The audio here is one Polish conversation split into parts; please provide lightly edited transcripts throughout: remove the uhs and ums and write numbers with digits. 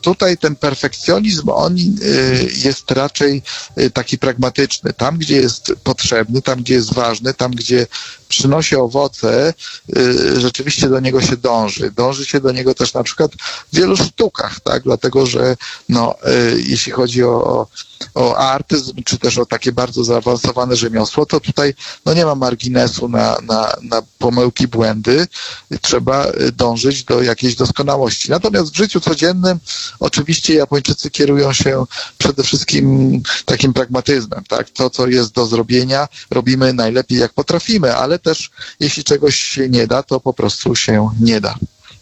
tutaj ten perfekcjonizm, on jest raczej taki pragmatyczny. Tam, gdzie jest potrzebny, tam, gdzie jest ważny, tam, gdzie przynosi owoce, rzeczywiście do niego się dąży. Dąży się do niego też na przykład w wielu sztukach, tak? Dlatego, że jeśli chodzi o artyzm, czy też o takie bardzo zaawansowane rzemiosło, to tutaj nie ma marginesu na pomyłki, błędy. Trzeba dążyć do jakiejś doskonałości. Natomiast w życiu codziennym oczywiście Japończycy kierują się przede wszystkim takim pragmatyzmem, tak? To, co jest do zrobienia, robimy najlepiej jak potrafimy, ale też jeśli czegoś się nie da, to po prostu się nie da.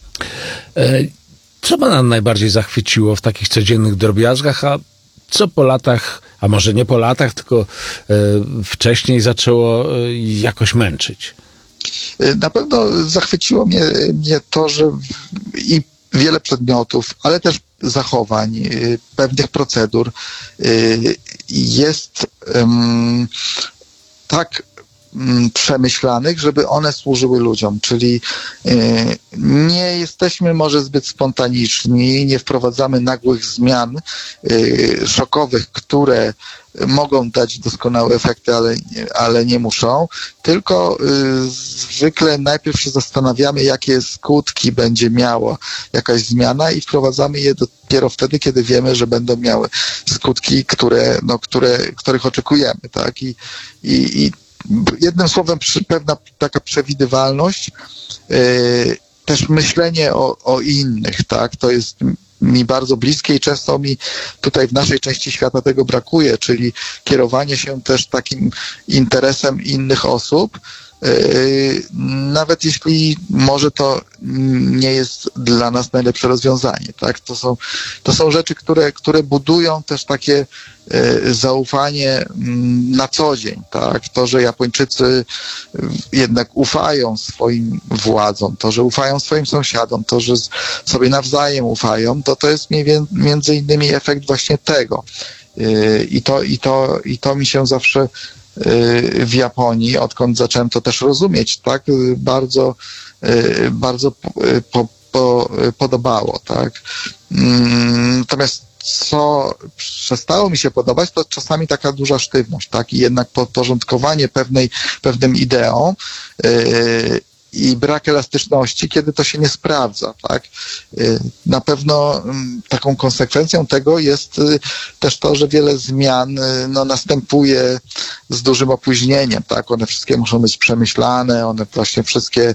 Co pana najbardziej zachwyciło w takich codziennych drobiazgach, a co po latach, a może nie po latach, tylko wcześniej zaczęło jakoś męczyć? Na pewno zachwyciło mnie to, że i wiele przedmiotów, ale też zachowań, pewnych procedur jest tak przemyślanych, żeby one służyły ludziom, czyli nie jesteśmy może zbyt spontaniczni, nie wprowadzamy nagłych zmian szokowych, które mogą dać doskonałe efekty, ale nie muszą, tylko zwykle najpierw się zastanawiamy, jakie skutki będzie miała jakaś zmiana i wprowadzamy je dopiero wtedy, kiedy wiemy, że będą miały skutki, których oczekujemy, tak? I jednym słowem pewna taka przewidywalność, też myślenie o innych, tak? To jest mi bardzo bliskie i często mi tutaj w naszej części świata tego brakuje, czyli kierowanie się też takim interesem innych osób, nawet jeśli może to nie jest dla nas najlepsze rozwiązanie, tak? To są rzeczy, które budują też takie zaufanie na co dzień, tak? To, że Japończycy jednak ufają swoim władzom, to, że ufają swoim sąsiadom, to, że sobie nawzajem ufają, to jest między innymi efekt właśnie tego. I to mi się zawsze w Japonii, odkąd zacząłem to też rozumieć, tak, bardzo podobało, tak. Natomiast co przestało mi się podobać, to czasami taka duża sztywność, tak, i jednak podporządkowanie pewnym ideom i brak elastyczności, kiedy to się nie sprawdza, tak. Na pewno taką konsekwencją tego jest też to, że wiele zmian następuje z dużym opóźnieniem, tak. One wszystkie muszą być przemyślane, one właśnie wszystkie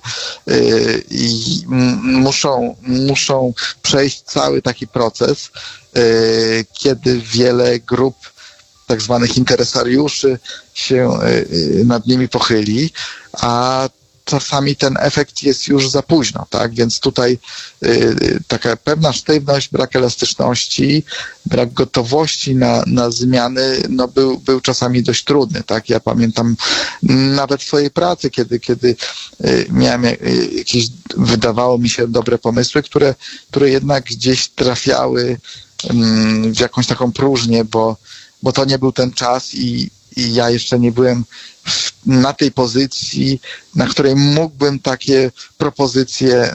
muszą przejść cały taki proces, kiedy wiele grup tak zwanych interesariuszy się nad nimi pochyli, a czasami ten efekt jest już za późno, tak? Więc tutaj taka pewna sztywność, brak elastyczności, brak gotowości na zmiany, był czasami dość trudny, tak? Ja pamiętam nawet w swojej pracy, kiedy miałem jakieś, wydawało mi się, dobre pomysły, które jednak gdzieś trafiały w jakąś taką próżnię, bo to nie był ten czas i ja jeszcze nie byłem na tej pozycji, na której mógłbym takie propozycje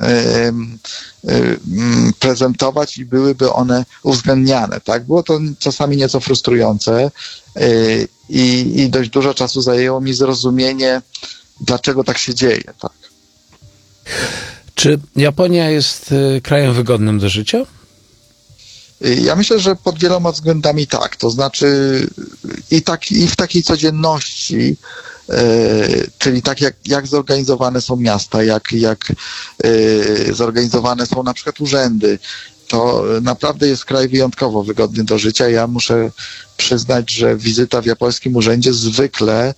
prezentować i byłyby one uwzględniane, tak? Było to czasami nieco frustrujące i dość dużo czasu zajęło mi zrozumienie, dlaczego tak się dzieje, tak? Czy Japonia jest krajem wygodnym do życia? Ja myślę, że pod wieloma względami tak. To znaczy i w takiej codzienności, czyli tak jak zorganizowane są miasta, jak zorganizowane są na przykład urzędy, to naprawdę jest kraj wyjątkowo wygodny do życia. Ja muszę przyznać, że wizyta w japońskim urzędzie zwykle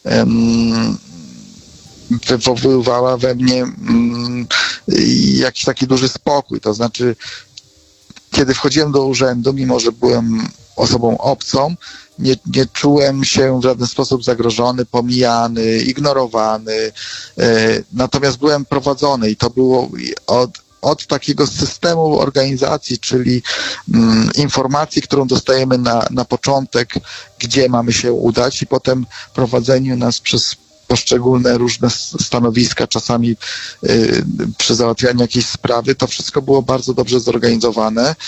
wywoływała we mnie jakiś taki duży spokój. To znaczy, kiedy wchodziłem do urzędu, mimo że byłem osobą obcą, nie czułem się w żaden sposób zagrożony, pomijany, ignorowany. Natomiast byłem prowadzony i to było od takiego systemu organizacji, czyli informacji, którą dostajemy na początek, gdzie mamy się udać i potem prowadzeniu nas przez poszczególne różne stanowiska, czasami przy załatwianiu jakiejś sprawy, to wszystko było bardzo dobrze zorganizowane.